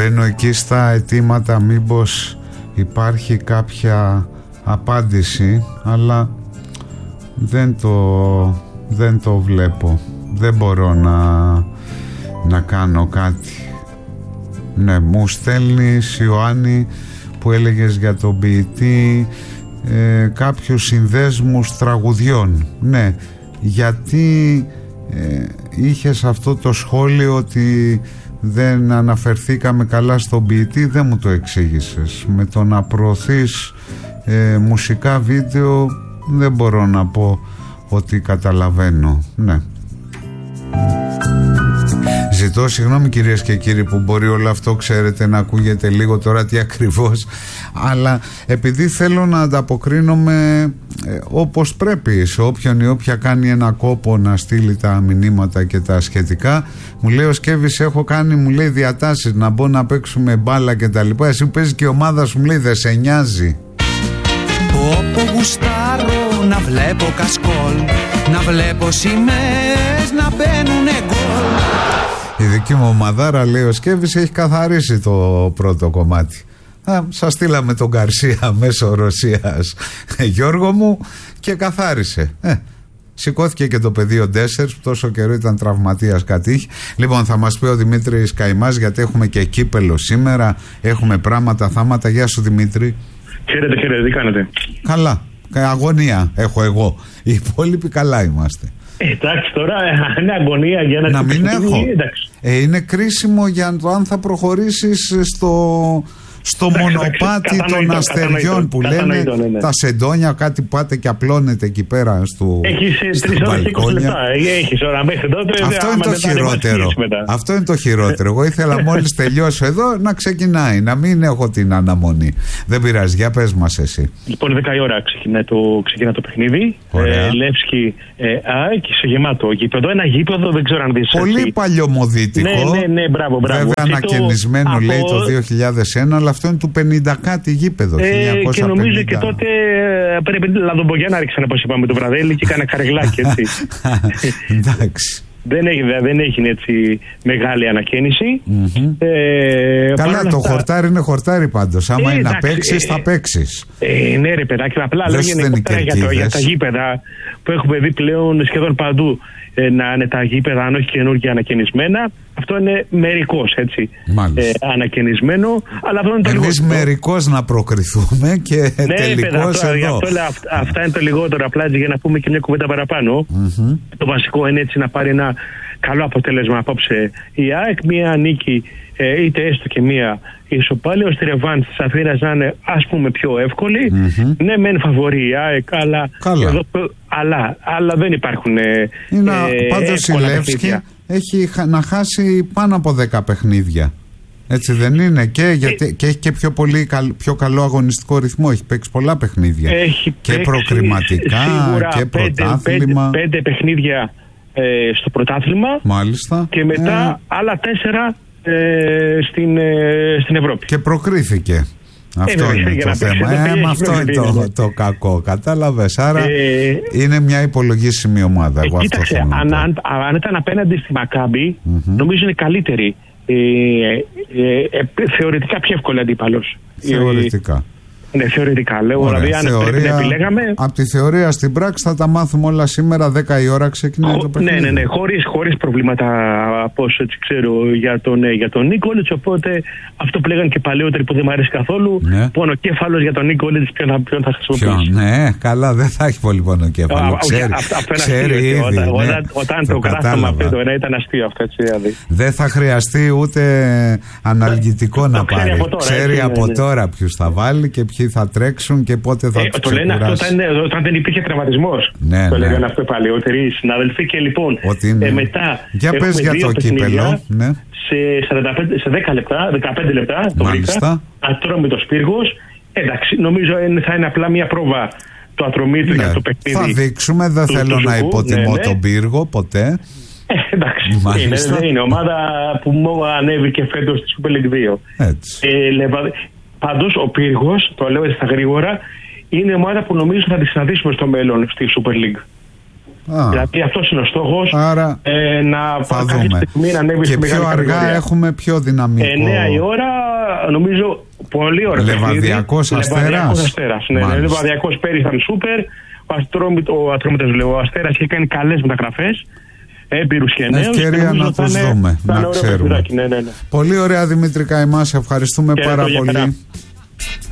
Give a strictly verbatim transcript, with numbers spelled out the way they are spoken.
Μπαίνω εκεί στα αιτήματα, μήπως υπάρχει κάποια απάντηση, αλλά δεν το, δεν το βλέπω. Δεν μπορώ να, να κάνω κάτι. Ναι, μου στέλνεις, Ιωάννη, που έλεγες για τον ποιητή, ε, κάποιους συνδέσμους τραγουδιών. Ναι, γιατί ε, είχες αυτό το σχόλιο ότι δεν αναφερθήκαμε καλά στον ποιητή, δεν μου το εξήγησες. Με το να προωθείς ε, μουσικά βίντεο δεν μπορώ να πω ότι καταλαβαίνω. Ναι. Ζητώ συγγνώμη κυρίες και κύριοι που μπορεί όλο αυτό, ξέρετε, να ακούγεται λίγο τώρα τι ακριβώς, αλλά επειδή θέλω να ανταποκρίνομαι ε, όπως πρέπει σε όποιον ή όποια κάνει ένα κόπο να στείλει τα μηνύματα και τα σχετικά. Μου λέει ο Σκέβης, έχω κάνει, μου λέει, διατάσεις να μπω να παίξουμε μπάλα και τα λοιπά. Εσύ που παίζεις και η ομάδα σου, μου λέει, δεν σε νοιάζει? Όπου γουστάρω να βλέπω κασκόλ, να βλέπω σημαίες να μπαίνουνε γκολ. Η δική μου ομαδάρα, λέει ο Σκέβης, έχει καθαρίσει το πρώτο κομμάτι. Α, σας στείλαμε τον Γκαρσία μέσω Ρωσίας, Γιώργο μου, και καθάρισε. Ε, σηκώθηκε και το παιδί ο Ντέσσερς, που τόσο καιρό ήταν τραυματίας, κάτι είχε. Λοιπόν, θα μας πει ο Δημήτρης Καημάς, γιατί έχουμε και κύπελο σήμερα, έχουμε πράγματα, θάματα. Γεια σου, Δημήτρη. Χαίρετε, χαίρετε, τι κάνετε? Καλά. Αγωνία έχω εγώ. Οι υπόλοιποι καλά είμαστε. Ε, εντάξει, τώρα είναι αγωνία για να, να μην έχω. Ε, είναι κρίσιμο για το αν θα προχωρήσεις στο, στο εντάξει, μονοπάτι εντάξει, των αστεριών που λένε ναι, ναι. Τα σεντόνια, κάτι πάτε και απλώνετε εκεί πέρα στο έχεις τρεις ώρες και είκοσι λεπτά. Έχεις ώρα μέχρι τότε. Αυτό είναι το χειρότερο. Αυτό είναι το χειρότερο. Εγώ ήθελα μόλις τελειώσω εδώ να ξεκινάει, να μην έχω την αναμονή. Δεν πειράζει, για πες μας εσύ. Λοιπόν, δέκα η ώρα ξεκινά το, ξεκινά το παιχνίδι. Ε, Λεύσκι, ε, ΑΕΚ, σε γεμάτο γήπεδο. Ένα γήπεδο, δεν ξέρω αν δεις. Πολύ έτσι παλιωμοδίτικο. Ναι, ναι, ναι, μπράβο, μπράβο. Βέβαια ανακαινισμένο το, λέει από... το δύο χιλιάδες ένα, αλλά αυτό είναι του πενήντα κάτι γήπεδο. Ε, χίλια εννιακόσια πενήντα. Και νομίζω και τότε πρέπει να τον Μπογιά να ρίξανε, όπως είπαμε, το βραδέλι και έκανε καρεγλάκι, έτσι. Εντάξει. Δεν έχει, δεν έχει έτσι μεγάλη ανακαίνιση. Mm-hmm. Ε, Καλά, το αυτά... χορτάρι είναι χορτάρι πάντως. Άμα ε, είναι να παίξεις, ε, θα παίξεις. Ε, ναι, ρε παιδάκι, απλά λέγεται για, το, για τα γήπεδα που έχουμε δει πλέον σχεδόν παντού. Ε, να είναι τα γήπεδα, αν όχι καινούργια, ανακαινισμένα. Αυτό είναι μερικώς, έτσι. Ε, ανακαινισμένο. Αλλά αυτό είναι το εμείς λιγότερο. Μερικώς να προκριθούμε και ναι, τελικώς εδώ. Αυτό, αυτά είναι το λιγότερο. Απλά για να πούμε και μια κουβέντα παραπάνω. Mm-hmm. Το βασικό είναι έτσι να πάρει ένα καλό αποτέλεσμα απόψε η ΑΕΚ. Μια νίκη, ε, είτε έστω και μια ισοπάλη, ώστε η ρεβάνς της Αθήνας να είναι, ας πούμε, πιο εύκολη. Mm-hmm. Ναι, μεν φαβορεί η ΑΕΚ, αλλά, εδώ, αλλά, αλλά δεν υπάρχουν ε, είναι, ε, πάντως η Λεύσκη έχει να χάσει πάνω από δέκα παιχνίδια. Έτσι δεν είναι? Και, γιατί, ε, και έχει και πιο, πολύ, πιο καλό αγωνιστικό ρυθμό. Έχει παίξει πολλά παιχνίδια. Έχει και παίξει, προκριματικά σίγουρα, και πέντε, πρωτάθλημα. Πέντε, πέντε παιχνίδια ε, στο πρωτάθλημα. Μάλιστα. Και μετά ε, άλλα τέσσερα ε, στην, ε, στην Ευρώπη. Και προκρίθηκε. Αυτό ε, είναι το θέμα. Ε, ε, αυτό είναι το, το κακό. Κατάλαβες. Άρα ε, είναι μια υπολογίσιμη ομάδα. Ε, κοίταξε, αν, αν, αν ήταν απέναντι στη Μακάμπι, mm-hmm. νομίζω είναι καλύτερη. Ε, ε, ε, θεωρητικά πιο εύκολη αντίπαλος. Θεωρητικά. Ναι, θεωρητικά λέω. Ωραία, δηλαδή, αν θεωρία, επιλέγαμε. Από τη θεωρία στην πράξη θα τα μάθουμε όλα σήμερα. δέκα η ώρα ξεκινάει Χω, το παιχνίδι. Ναι, ναι, ναι. Χωρίς, χωρίς προβλήματα, από όσο έτσι ξέρω, για τον, για τον Νίκολιτς. Οπότε αυτό που λέγανε και παλαιότεροι που δεν μου αρέσει καθόλου. Ναι. Πονοκέφαλος για τον Νίκολιτς, ποιον θα, ποιον θα χρησιμοποιήσει. Ποιον, ναι, καλά, δεν θα έχει πολύ πονοκέφαλο. Α, ξέρει, αυτό, αυτό ξέρει αστείο, ήδη. Όταν, ναι, όταν, όταν το, το κράσαμε αυτό το ένα ήταν αστείο αυτό, έτσι δηλαδή. Δεν θα χρειαστεί ούτε αναλγητικό να πάρει. Ξέρει από τώρα ποιους θα βάλει και ποιοι θα τρέξουν και πότε θα ε, τους το λένε αυτό όταν, όταν δεν υπήρχε τραυματισμός. Ναι, το ναι. λέγανε αυτό οι παλαιότεροι συναδελφοί. Και λοιπόν, ε, μετά. Για πες για το κύπελο. Ναι. Σε, σαράντα πέντε, σε δέκα λεπτά, δεκαπέντε λεπτά, το βρήκα. Ατρώμητο Σπύργος. Εντάξει, νομίζω θα είναι απλά μια πρόβα το ατρωμίτου ναι, για το παιχνίδι. Θα δείξουμε, δεν θέλω του, να υποτιμώ ναι, ναι. τον Πύργο ποτέ. Ε, εντάξει, είναι, δεν είναι ομάδα που μου ανέβηκε φέτος στη Super League δύο. Έτσι. Ε, λεβα... Πάντως ο Πύργος, το λέω έτσι στα γρήγορα, είναι ομάδα που νομίζω θα τη συναντήσουμε στο μέλλον στη Super League. Α. Δηλαδή αυτός είναι ο στόχος. Άρα ε, να θα κάθε δούμε. στιγμή να ανέβει Και στη πιο μεγάλη αργά κατηγορία. έχουμε πιο δυναμικό. εννιά η ώρα, νομίζω πολύ ωραία. Λεβαδιακός Αστέρας. Λεβαδιακός Αστέρας. Ναι, ναι, Λεβαδιακός πέρυσι ήταν σούπερ. Ο Ατρόμητος, ο Ατρόμητος λέω, ο Αστέρας είχε κάνει καλές μεταγραφές. Έμπειρους και νέους. Ευκαιρία να τους δούμε, να ξέρουμε. Ναι, ναι, ναι. Πολύ ωραία, Δημήτρη Καημά, σε ευχαριστούμε Και πάρα το πολύ.